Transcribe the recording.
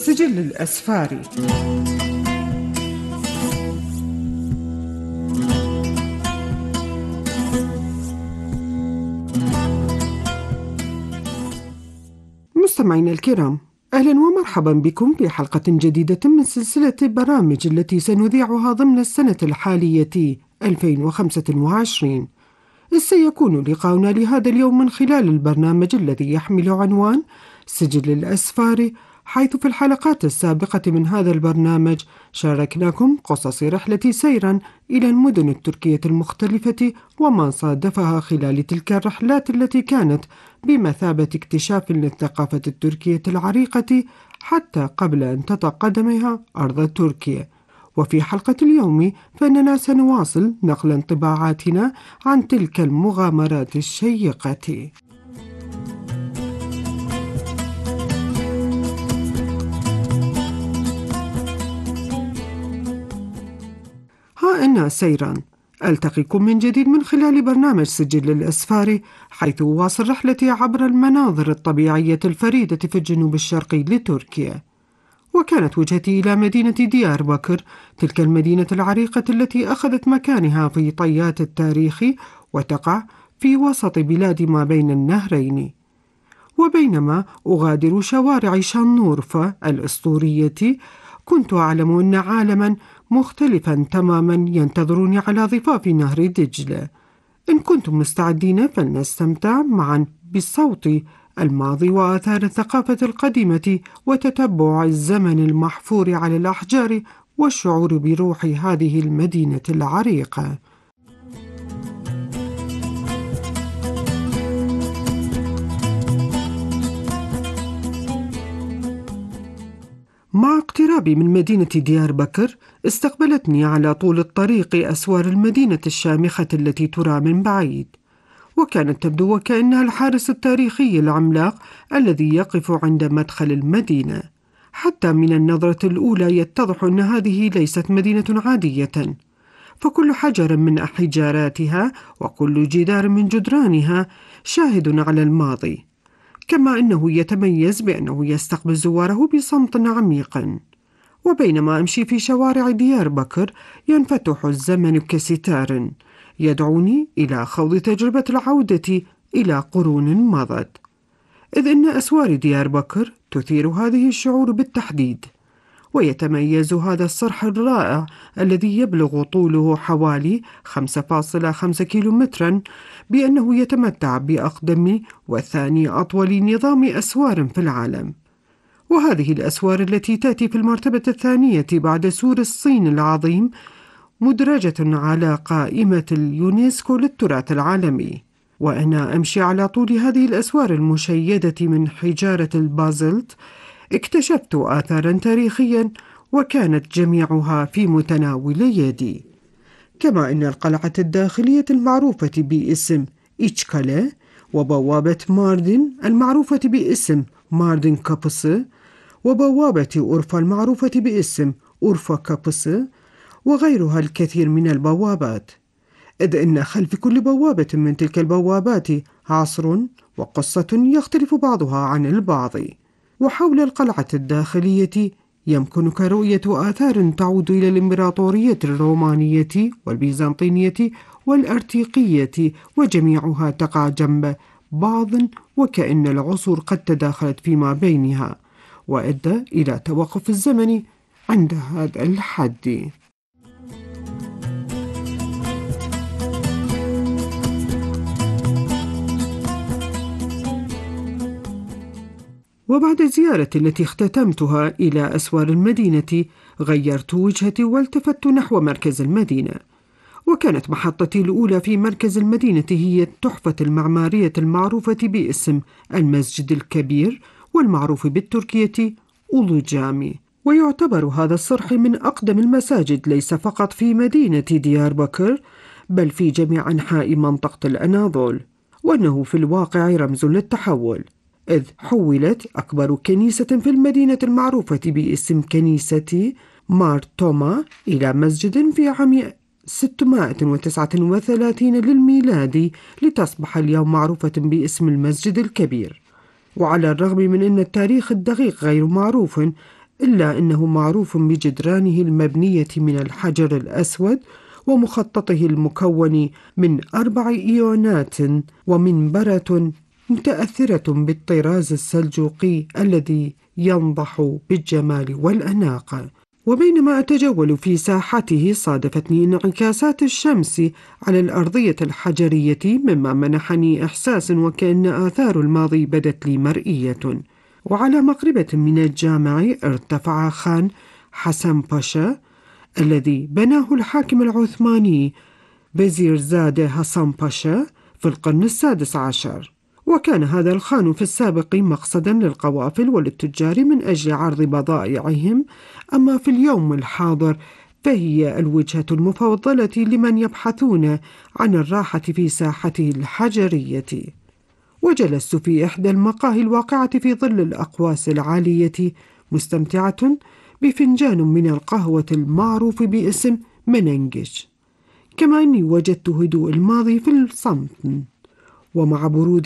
سجل الأسفاري. مستمعينا الكرام، أهلا ومرحبا بكم في حلقة جديدة من سلسلة برامج التي سنذيعها ضمن السنة الحالية 2025. سيكون لقاؤنا لهذا اليوم من خلال البرنامج الذي يحمل عنوان سجل الأسفار، حيث في الحلقات السابقة من هذا البرنامج شاركناكم قصص رحلة سيرا إلى المدن التركية المختلفة وما صادفها خلال تلك الرحلات التي كانت بمثابة اكتشاف للثقافة التركية العريقة حتى قبل أن تطأ قدمها أرض تركيا. وفي حلقة اليوم فإننا سنواصل نقل انطباعاتنا عن تلك المغامرات الشيقة. ها إنا سيرا، ألتقيكم من جديد من خلال برنامج سجل الأسفار، حيث أواصل رحلتي عبر المناظر الطبيعية الفريدة في الجنوب الشرقي لتركيا. وكانت وجهتي إلى مدينة ديار بكر، تلك المدينة العريقة التي أخذت مكانها في طيات التاريخ وتقع في وسط بلاد ما بين النهرين. وبينما أغادر شوارع شانورفا الأسطورية، كنت أعلم أن عالما مختلفا تماما ينتظرني على ضفاف نهر دجلة. إن كنتم مستعدين فلنستمتع معا بالصوت الماضي وآثار الثقافة القديمة وتتبع الزمن المحفور على الأحجار والشعور بروح هذه المدينة العريقة. مع اقترابي من مدينة ديار بكر، استقبلتني على طول الطريق أسوار المدينة الشامخة التي ترى من بعيد، وكانت تبدو وكأنها الحارس التاريخي العملاق الذي يقف عند مدخل المدينة. حتى من النظرة الأولى يتضح أن هذه ليست مدينة عادية، فكل حجر من حجاراتها وكل جدار من جدرانها شاهد على الماضي، كما أنه يتميز بأنه يستقبل زواره بصمت عميق. وبينما أمشي في شوارع ديار بكر، ينفتح الزمن كستار يدعوني إلى خوض تجربة العودة إلى قرون مضت، إذ إن أسوار ديار بكر تثير هذه الشعور بالتحديد. ويتميز هذا الصرح الرائع الذي يبلغ طوله حوالي 5.5 كيلومترا بأنه يتمتع بأقدم وثاني أطول نظام أسوار في العالم. وهذه الأسوار التي تأتي في المرتبة الثانية بعد سور الصين العظيم مدرجة على قائمة اليونسكو للتراث العالمي. وأنا أمشي على طول هذه الأسوار المشيدة من حجارة البازلت، اكتشفت آثارا تاريخيا وكانت جميعها في متناول يدي، كما أن القلعة الداخلية المعروفة باسم إيتشكالي، وبوابة ماردن المعروفة باسم ماردن كابısı، وبوابة أورفا المعروفة باسم أورفا كابısı، وغيرها الكثير من البوابات، إذ أن خلف كل بوابة من تلك البوابات عصر وقصة يختلف بعضها عن البعض. وحول القلعة الداخلية يمكنك رؤية آثار تعود إلى الإمبراطورية الرومانية والبيزنطينية والأرتيقية، وجميعها تقع جنب بعض، وكأن العصور قد تداخلت فيما بينها، وأدى إلى توقف الزمن عند هذا الحد. وبعد الزيارة التي اختتمتها إلى أسوار المدينة، غيرت وجهتي والتفت نحو مركز المدينة. وكانت محطتي الأولى في مركز المدينة هي التحفة المعمارية المعروفة باسم المسجد الكبير، والمعروف بالتركية أولو جامي. ويعتبر هذا الصرح من أقدم المساجد ليس فقط في مدينة ديار بكر، بل في جميع أنحاء منطقة الأناضول، وأنه في الواقع رمز للتحول، إذ حولت أكبر كنيسة في المدينة المعروفة باسم كنيسة مار توما إلى مسجد في عام 639 للميلاد، لتصبح اليوم معروفة باسم المسجد الكبير. وعلى الرغم من أن التاريخ الدقيق غير معروف، إلا أنه معروف بجدرانه المبنية من الحجر الأسود ومخططه المكون من 4 إيوانات ومنبرة متأثرة بالطراز السلجوقي الذي ينضح بالجمال والأناقة. وبينما أتجول في ساحته صادفتني انعكاسات الشمس على الأرضية الحجرية، مما منحني إحساس وكأن آثار الماضي بدت لي مرئية. وعلى مقربة من الجامع ارتفع خان حسن باشا الذي بناه الحاكم العثماني بزيرزادة حسن باشا في القرن ال16، وكان هذا الخان في السابق مقصدا للقوافل وللتجار من أجل عرض بضائعهم، أما في اليوم الحاضر فهي الوجهة المفضلة لمن يبحثون عن الراحة في ساحته الحجرية. وجلست في إحدى المقاهي الواقعة في ظل الأقواس العالية مستمتعة بفنجان من القهوة المعروف باسم مننجش، كما أني وجدت هدوء الماضي في الصمت. ومع برود